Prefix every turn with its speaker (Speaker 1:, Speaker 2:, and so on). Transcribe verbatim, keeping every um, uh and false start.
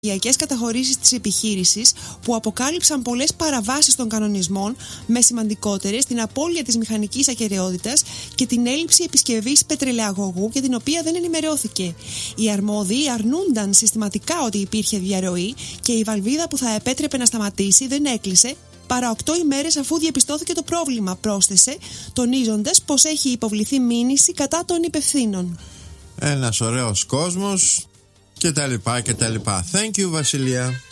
Speaker 1: ενεργειακές καταχωρήσεις της επιχείρησης που αποκάλυψαν πολλές παραβάσεις των κανονισμών, με σημαντικότερες την απώλεια της μηχανικής ακεραιότητας και την έλλειψη επισκευής πετρελαιαγωγού για την οποία δεν ενημερώθηκε. Οι αρμόδιοι αρνούνταν συστηματικά ότι υπήρχε διαρροή και η βαλβίδα που θα επέτρεπε να σταματήσει δεν έκλεισε παρά οκτώ ημέρες αφού διαπιστώθηκε το πρόβλημα, πρόσθεσε, τονίζοντας πως έχει υποβληθεί μήνυση κατά των υπευθύνων.
Speaker 2: Ένας ωραίος κόσμος και τα λοιπά και τα λοιπά. Thank you, Βασιλεία.